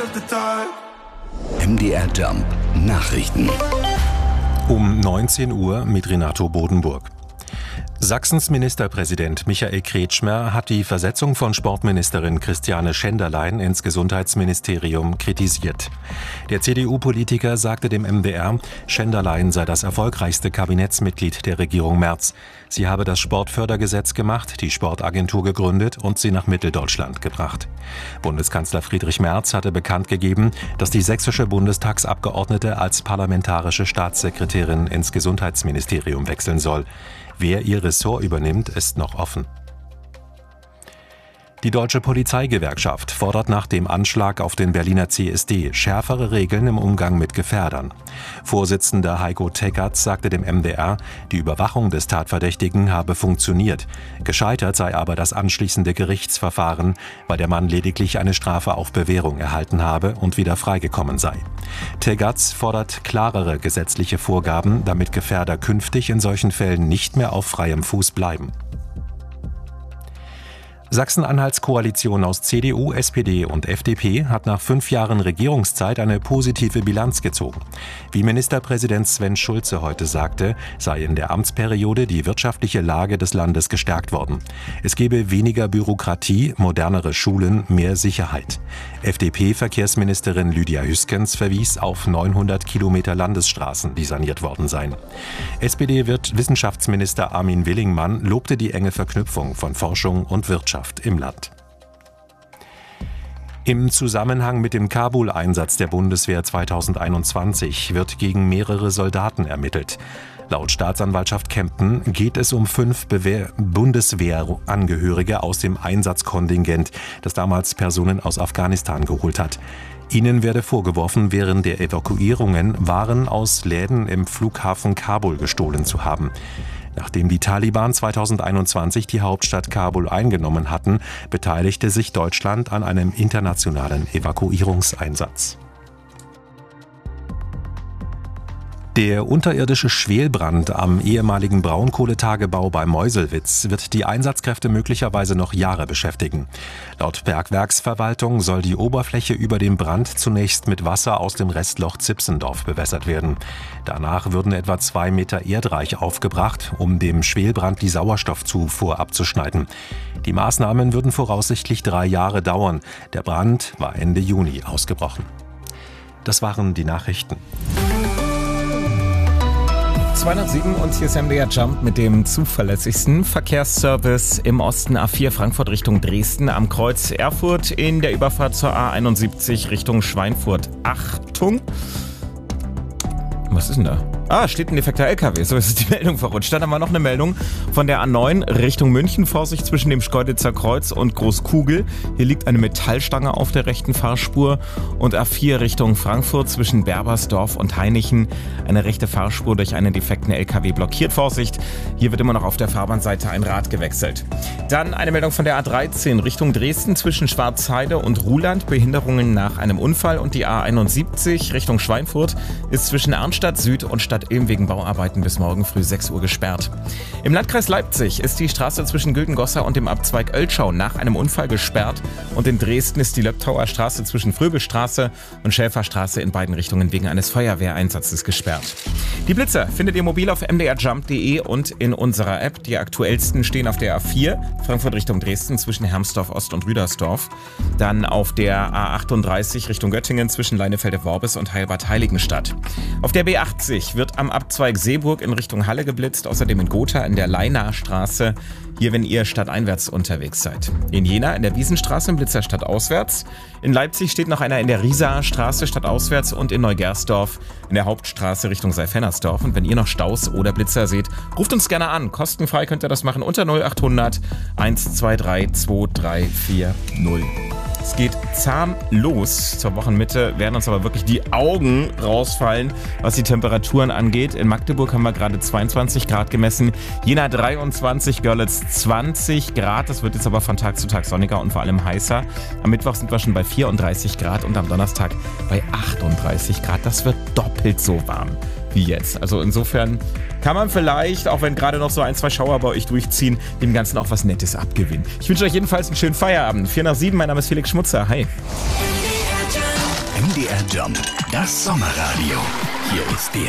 MDR Jump Nachrichten. Um 19 Uhr mit Renato Bodenburg. Sachsens Ministerpräsident Michael Kretschmer hat die Versetzung von Sportministerin Christiane Schenderlein ins Gesundheitsministerium kritisiert. Der CDU-Politiker sagte dem MDR, Schenderlein sei das erfolgreichste Kabinettsmitglied der Regierung Merz. Sie habe das Sportfördergesetz gemacht, die Sportagentur gegründet und sie nach Mitteldeutschland gebracht. Bundeskanzler Friedrich Merz hatte bekannt gegeben, dass die sächsische Bundestagsabgeordnete als parlamentarische Staatssekretärin ins Gesundheitsministerium wechseln soll. Wer ihr Ressort übernimmt, ist noch offen. Die Deutsche Polizeigewerkschaft fordert nach dem Anschlag auf den Berliner CSD schärfere Regeln im Umgang mit Gefährdern. Vorsitzender Heiko Teggerts sagte dem MDR, die Überwachung des Tatverdächtigen habe funktioniert. Gescheitert sei aber das anschließende Gerichtsverfahren, weil der Mann lediglich eine Strafe auf Bewährung erhalten habe und wieder freigekommen sei. Teggerts fordert klarere gesetzliche Vorgaben, damit Gefährder künftig in solchen Fällen nicht mehr auf freiem Fuß bleiben. Sachsen-Anhalts Koalition aus CDU, SPD und FDP hat nach 5 Jahren Regierungszeit eine positive Bilanz gezogen. Wie Ministerpräsident Sven Schulze heute sagte, sei in der Amtsperiode die wirtschaftliche Lage des Landes gestärkt worden. Es gebe weniger Bürokratie, modernere Schulen, mehr Sicherheit. FDP-Verkehrsministerin Lydia Hüskens verwies auf 900 Kilometer Landesstraßen, die saniert worden seien. SPD-Wissenschaftsminister Armin Willingmann lobte die enge Verknüpfung von Forschung und Wirtschaft im Land. Im Zusammenhang mit dem Kabul-Einsatz der Bundeswehr 2021 wird gegen mehrere Soldaten ermittelt. Laut Staatsanwaltschaft Kempten geht es um 5 Bundeswehrangehörige aus dem Einsatzkontingent, das damals Personen aus Afghanistan geholt hat. Ihnen werde vorgeworfen, während der Evakuierungen Waren aus Läden im Flughafen Kabul gestohlen zu haben. Nachdem die Taliban 2021 die Hauptstadt Kabul eingenommen hatten, beteiligte sich Deutschland an einem internationalen Evakuierungseinsatz. Der unterirdische Schwelbrand am ehemaligen Braunkohletagebau bei Meuselwitz wird die Einsatzkräfte möglicherweise noch Jahre beschäftigen. Laut Bergwerksverwaltung soll die Oberfläche über dem Brand zunächst mit Wasser aus dem Restloch Zipsendorf bewässert werden. Danach würden etwa 2 Meter Erdreich aufgebracht, um dem Schwelbrand die Sauerstoffzufuhr abzuschneiden. Die Maßnahmen würden voraussichtlich 3 Jahre dauern. Der Brand war Ende Juni ausgebrochen. Das waren die Nachrichten. 207 und hier ist MDR Jump mit dem zuverlässigsten Verkehrsservice im Osten. A4 Frankfurt Richtung Dresden am Kreuz Erfurt in der Überfahrt zur A71 Richtung Schweinfurt. Achtung! Was ist denn da? Steht ein defekter LKW, so ist die Meldung verrutscht. Dann haben wir noch eine Meldung von der A9 Richtung München. Vorsicht zwischen dem Schkeuditzer Kreuz und Großkugel. Hier liegt eine Metallstange auf der rechten Fahrspur. Und A4 Richtung Frankfurt zwischen Berbersdorf und Hainichen. Eine rechte Fahrspur durch einen defekten LKW blockiert. Vorsicht, hier wird immer noch auf der Fahrbahnseite ein Rad gewechselt. Dann eine Meldung von der A13 Richtung Dresden zwischen Schwarzheide und Ruhland. Behinderungen nach einem Unfall. Und die A71 Richtung Schweinfurt ist zwischen Arnstadt Süd und Stadt Ilm wegen Bauarbeiten bis morgen früh 6 Uhr gesperrt. Im Landkreis Leipzig ist die Straße zwischen Güldengossa und dem Abzweig Oelschau nach einem Unfall gesperrt und in Dresden ist die Löbtauer Straße zwischen Fröbelstraße und Schäferstraße in beiden Richtungen wegen eines Feuerwehreinsatzes gesperrt. Die Blitzer findet ihr mobil auf mdrjump.de und in unserer App. Die aktuellsten stehen auf der A4 Frankfurt Richtung Dresden zwischen Hermsdorf Ost und Rüdersdorf. Dann auf der A38 Richtung Göttingen zwischen Leinefelde-Worbis und Heilbad-Heiligenstadt. Auf der B80 wird am Abzweig Seeburg in Richtung Halle geblitzt, außerdem in Gotha in der Leinaer Straße, hier wenn ihr stadteinwärts unterwegs seid. In Jena in der Wiesenstraße im Blitzer stadtauswärts. In Leipzig steht noch einer in der Riesaer Straße stadtauswärts und in Neugersdorf in der Hauptstraße Richtung Seifennersdorf. Und wenn ihr noch Staus oder Blitzer seht, ruft uns gerne an. Kostenfrei könnt ihr das machen unter 0800 123 2340. Es geht zahm los. Zur Wochenmitte werden uns aber wirklich die Augen rausfallen, was die Temperaturen angeht. In Magdeburg haben wir gerade 22 Grad gemessen, Jena 23, Görlitz 20 Grad. Das wird jetzt aber von Tag zu Tag sonniger und vor allem heißer. Am Mittwoch sind wir schon bei 34 Grad und am Donnerstag bei 38 Grad. Das wird doppelt so warm wie jetzt. Also insofern kann man vielleicht, auch wenn gerade noch so 1, 2 Schauer bei euch durchziehen, dem Ganzen auch was Nettes abgewinnen. Ich wünsche euch jedenfalls einen schönen Feierabend. 4 nach 7, mein Name ist Felix Schmutzer. Hi. MDR Jump, das Sommerradio. Hier ist der